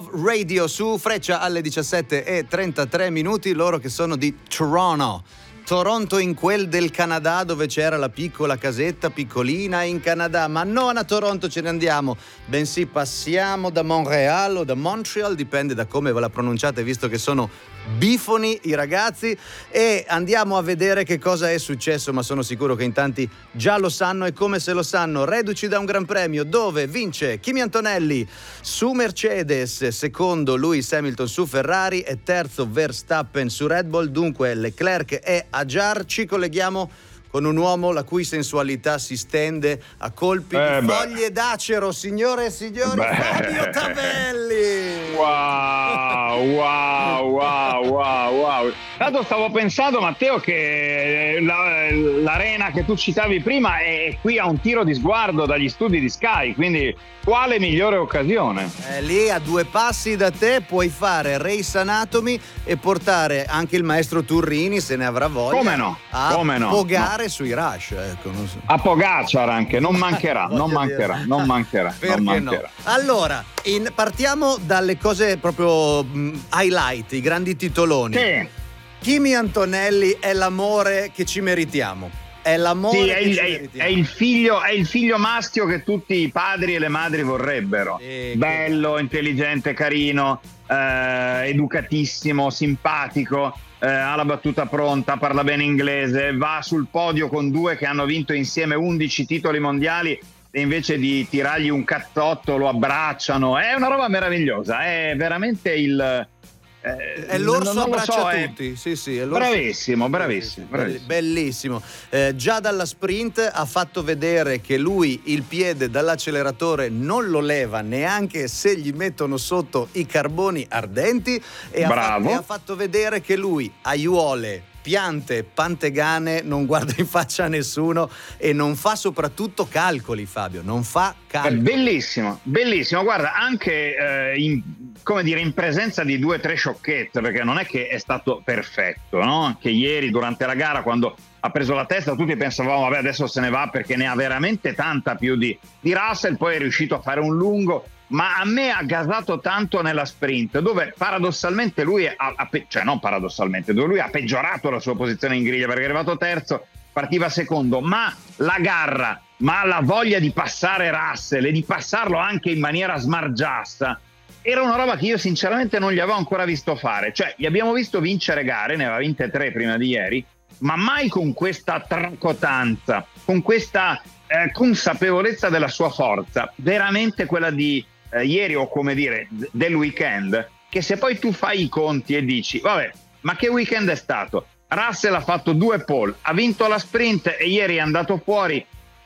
Radio su Freccia alle 17:33, loro che sono di Toronto, in quel del Canada, dove c'era la piccola casetta piccolina in Canada, ma non a Toronto ce ne andiamo, bensì passiamo da Montreal o da Montreal, dipende da come ve la pronunciate, visto che sono bifoni i ragazzi, e andiamo a vedere che cosa è successo, ma sono sicuro che in tanti già lo sanno, e come se lo sanno, reduci da un gran premio dove vince Kimi Antonelli su Mercedes, secondo Lewis Hamilton su Ferrari e terzo Verstappen su Red Bull. Dunque Leclerc è a Jar. Ci colleghiamo con un uomo la cui sensualità si stende a colpi di foglie d'acero, signore e signori, Fabio Tavelli. Wow. Tanto stavo pensando, Matteo, che l'arena che tu citavi prima è qui a un tiro di sguardo dagli studi di Sky, quindi quale migliore occasione? Lì a 2 passi da te puoi fare Race Anatomy e portare anche il maestro Turrini, se ne avrà voglia, a pogare sui Rush, ecco, non so. A Pogacar anche, non mancherà. Perché no? Allora, partiamo dalle cose proprio highlight, i grandi titoloni. Sì. Kimi Antonelli è l'amore che ci meritiamo. È l'amore che ci meritiamo. È il figlio maschio che tutti i padri e le madri vorrebbero. Bello, intelligente, carino, educatissimo, simpatico, ha la battuta pronta, parla bene inglese, va sul podio con 2 che hanno vinto insieme 11 titoli mondiali, e invece di tirargli un cazzotto lo abbracciano. È una roba meravigliosa, è veramente è l'orso abbraccia tutti. Sì, è l'orso. Bravissimo. Bellissimo. Già dalla sprint ha fatto vedere che lui il piede dall'acceleratore non lo leva neanche se gli mettono sotto i carboni ardenti, e ha fatto vedere che lui aiuole, piante, pantegane non guarda in faccia a nessuno e non fa soprattutto calcoli, Fabio, non fa calcoli. Bellissimo, guarda, anche in presenza di 2 o 3 sciocchezze, perché non è che è stato perfetto, no? Anche ieri durante la gara, quando ha preso la testa, tutti pensavamo vabbè, adesso se ne va perché ne ha veramente tanta più di Russell, poi è riuscito a fare un lungo, ma a me ha gasato tanto nella sprint, dove paradossalmente lui dove lui ha peggiorato la sua posizione in griglia, perché è arrivato terzo, partiva secondo, ma la garra, ma la voglia di passare Russell e di passarlo anche in maniera smargiassa, era una roba che io sinceramente non gli avevo ancora visto fare. Cioè, gli abbiamo visto vincere gare, ne aveva vinte 3 prima di ieri, ma mai con questa tracotanza, con questa consapevolezza della sua forza, veramente quella di ieri, o come dire del weekend, che se poi tu fai i conti e dici vabbè, ma che weekend è stato? Russell ha fatto 2 pole, ha vinto la sprint e ieri è andato fuori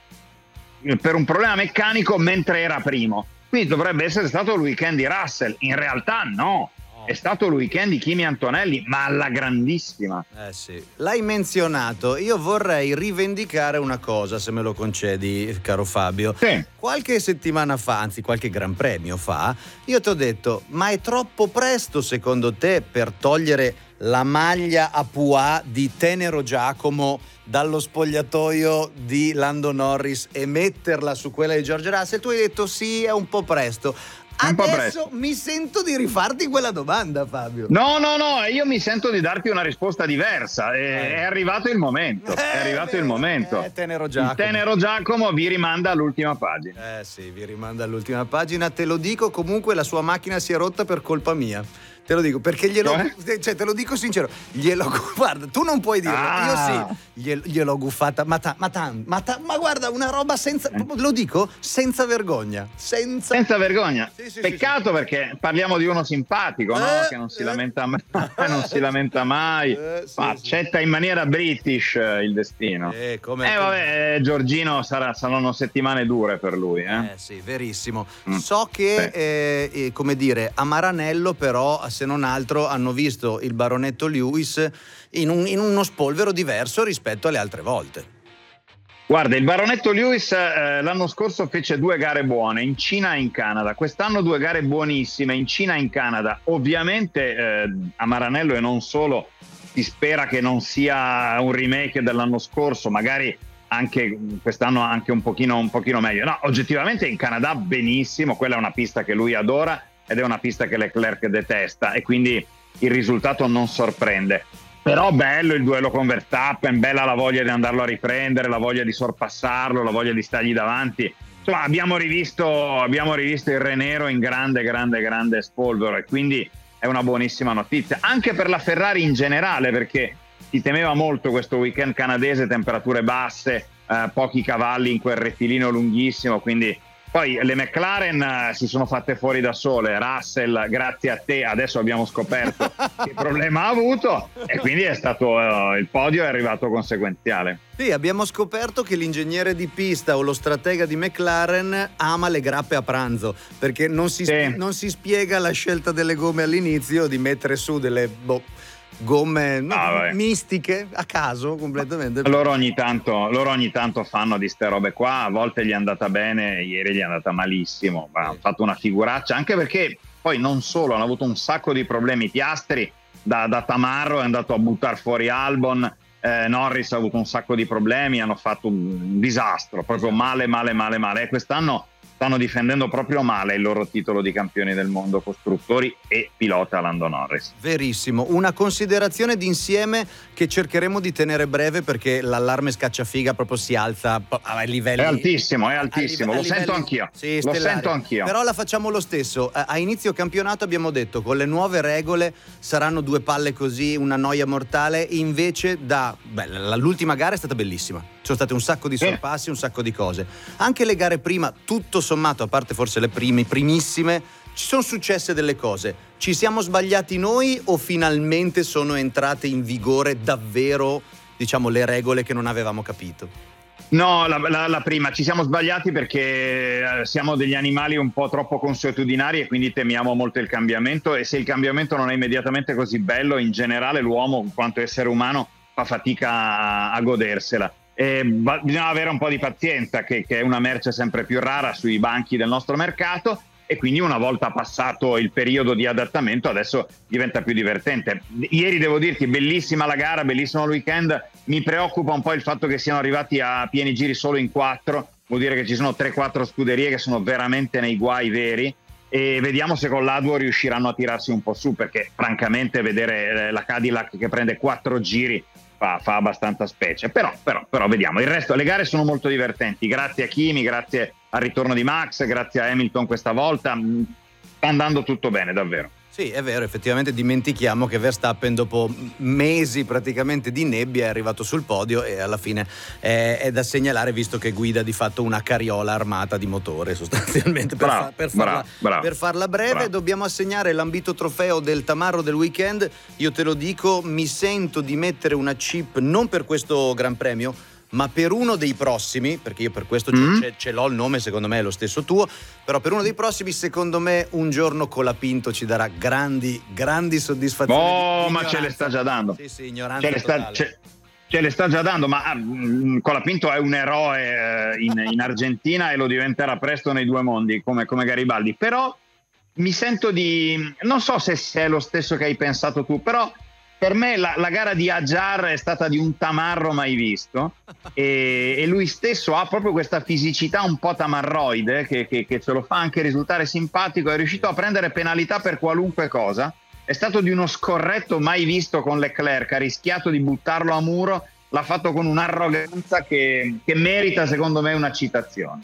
per un problema meccanico mentre era primo, quindi dovrebbe essere stato il weekend di Russell. In realtà no, è stato il weekend di Kimi Antonelli, ma alla grandissima. Sì, l'hai menzionato, io vorrei rivendicare una cosa, se me lo concedi, caro Fabio. Sì. Qualche settimana fa, anzi qualche gran premio fa, io ti ho detto, ma è troppo presto secondo te per togliere la maglia a Pua di Tenero Giacomo dallo spogliatoio di Lando Norris e metterla su quella di George Russell? Tu hai detto sì, è un po' presto. Adesso mi sento di rifarti quella domanda, Fabio. No, io mi sento di darti una risposta diversa. È arrivato il momento. Tenero Giacomo. Il Tenero Giacomo vi rimanda all'ultima pagina. Sì, vi rimanda all'ultima pagina. Te lo dico, comunque la sua macchina si è rotta per colpa mia. Te lo dico perché te lo dico sincero, guarda, tu non puoi dirlo, io sì, gliel'ho guffata, ma guarda, una roba senza, lo dico, senza vergogna. Senza vergogna. Sì, Peccato, perché parliamo di uno simpatico, no? Che non si lamenta mai, ma accetta in maniera british il destino. Vabbè, Giorgino saranno settimane dure per lui. Sì, verissimo. So che, come dire, a Maranello però, se non altro, hanno visto il baronetto Lewis in uno spolvero diverso rispetto alle altre volte. Guarda, il baronetto Lewis l'anno scorso fece 2 gare buone in Cina e in Canada, quest'anno 2 gare buonissime in Cina e in Canada. Ovviamente a Maranello e non solo si spera che non sia un remake dell'anno scorso, magari anche quest'anno anche un pochino meglio. No, oggettivamente in Canada benissimo, quella è una pista che lui adora, ed è una pista che Leclerc detesta, e quindi il risultato non sorprende. Però bello il duello con Verstappen, bella la voglia di andarlo a riprendere, la voglia di sorpassarlo, la voglia di stargli davanti. Insomma, abbiamo rivisto il Re Nero in grande spolvero, e quindi è una buonissima notizia anche per la Ferrari in generale, perché si temeva molto questo weekend canadese, temperature basse, pochi cavalli in quel rettilineo lunghissimo, quindi poi le McLaren si sono fatte fuori da sole. Russell, grazie a te adesso abbiamo scoperto che problema ha avuto, e quindi è stato il podio è arrivato conseguenziale. Sì, abbiamo scoperto che l'ingegnere di pista o lo stratega di McLaren ama le grappe a pranzo, perché non si spiega la scelta delle gomme all'inizio, di mettere su delle gomme mistiche a caso completamente. Loro ogni tanto fanno di ste robe qua, a volte gli è andata bene, ieri gli è andata malissimo, hanno fatto una figuraccia, anche perché poi non solo, hanno avuto un sacco di problemi. Piastri da tamarro è andato a buttare fuori Albon, Norris ha avuto un sacco di problemi, hanno fatto un disastro, proprio male, e quest'anno stanno difendendo proprio male il loro titolo di campioni del mondo costruttori e pilota Lando Norris. Verissimo, una considerazione d'insieme che cercheremo di tenere breve, perché l'allarme scacciafiga proprio si alza a livelli... È altissimo, lo sento anch'io. Sì, sento anch'io. Però la facciamo lo stesso. A inizio campionato abbiamo detto, con le nuove regole saranno due palle così, una noia mortale, invece l'ultima gara è stata bellissima. Ci sono state un sacco di sorpassi, un sacco di cose. Anche le gare prima, tutto sommato, a parte forse le primissime, ci sono successe delle cose. Ci siamo sbagliati noi o finalmente sono entrate in vigore davvero, diciamo, le regole che non avevamo capito? No, la prima, ci siamo sbagliati perché siamo degli animali un po' troppo consuetudinari, e quindi temiamo molto il cambiamento, e se il cambiamento non è immediatamente così bello, in generale l'uomo, in quanto essere umano, fa fatica a godersela. Bisogna avere un po' di pazienza, che è una merce sempre più rara sui banchi del nostro mercato, e quindi una volta passato il periodo di adattamento adesso diventa più divertente. Ieri devo dirti, bellissima la gara, bellissimo il weekend. Mi preoccupa un po' il fatto che siano arrivati a pieni giri solo in 4, vuol dire che ci sono 3-4 scuderie che sono veramente nei guai veri, e vediamo se con l'A2 riusciranno a tirarsi un po' su, perché francamente vedere la Cadillac che prende 4 giri fa abbastanza specie, però vediamo. Il resto, le gare sono molto divertenti, grazie a Kimi, grazie al ritorno di Max, grazie a Hamilton questa volta, sta andando tutto bene davvero. Sì, è vero, effettivamente dimentichiamo che Verstappen dopo mesi praticamente di nebbia è arrivato sul podio, e alla fine è da segnalare, visto che guida di fatto una carriola armata di motore sostanzialmente, per farla breve. Bravo. Dobbiamo assegnare l'ambito trofeo del tamarro del weekend. Io te lo dico, mi sento di mettere una chip non per questo Gran Premio, ma per uno dei prossimi, perché io per questo ce l'ho il nome, secondo me è lo stesso tuo, però per uno dei prossimi, secondo me, un giorno Colapinto ci darà grandi soddisfazioni. Ma ce le sta già dando. Sì, ignoranza totale. Ce le sta già dando, ma Colapinto è un eroe in Argentina, e lo diventerà presto nei due mondi, come Garibaldi. Però mi sento non so se è lo stesso che hai pensato tu, però per me la gara di Ajar è stata di un tamarro mai visto, e lui stesso ha proprio questa fisicità un po' tamarroide che ce lo fa anche risultare simpatico. È riuscito a prendere penalità per qualunque cosa, è stato di uno scorretto mai visto con Leclerc, ha rischiato di buttarlo a muro, l'ha fatto con un'arroganza che merita, secondo me, una citazione.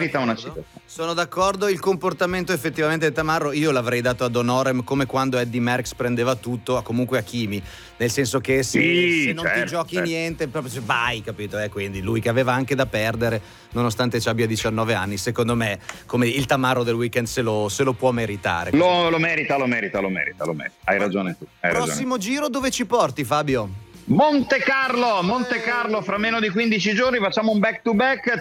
Sono d'accordo, il comportamento effettivamente del tamarro io l'avrei dato ad Honorem, come quando Eddie Merckx prendeva tutto, comunque a Kimi, nel senso che se non ti giochi niente, proprio vai, capito? Quindi lui, che aveva anche da perdere nonostante ci abbia 19 anni, secondo me, come il tamarro del weekend se lo può meritare. Lo merita. Hai ragione tu. Prossimo giro dove ci porti, Fabio? Monte Carlo, fra meno di 15 giorni facciamo un back to back,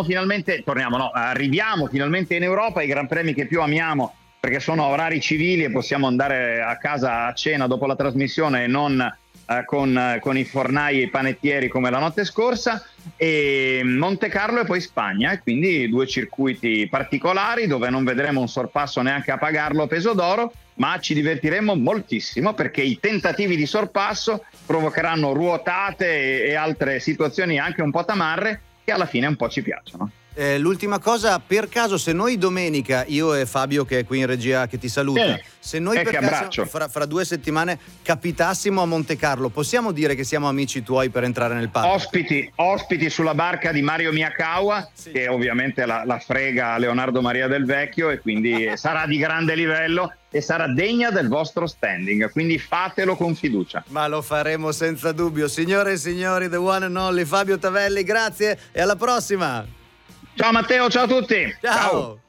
arriviamo finalmente in Europa, i Gran Premi che più amiamo, perché sono orari civili e possiamo andare a casa a cena dopo la trasmissione, e non con i fornai e i panettieri come la notte scorsa. E Monte Carlo e poi Spagna, e quindi due circuiti particolari dove non vedremo un sorpasso neanche a pagarlo a peso d'oro, ma ci divertiremo moltissimo, perché i tentativi di sorpasso provocheranno ruotate e altre situazioni anche un po' tamarre, che alla fine un po' ci piacciono. L'ultima cosa, per caso, se noi domenica, io e Fabio che è qui in regia che ti saluta, se noi per caso fra 2 settimane capitassimo a Monte Carlo, possiamo dire che siamo amici tuoi per entrare nel parco? Ospiti sulla barca di Mario Miyakawa, sì, che ovviamente la frega Leonardo Maria del Vecchio, e quindi sarà di grande livello e sarà degna del vostro standing, quindi fatelo con fiducia. Ma lo faremo senza dubbio. Signore e signori, the one and only Fabio Tavelli, grazie e alla prossima. Ciao Matteo, ciao a tutti. Ciao.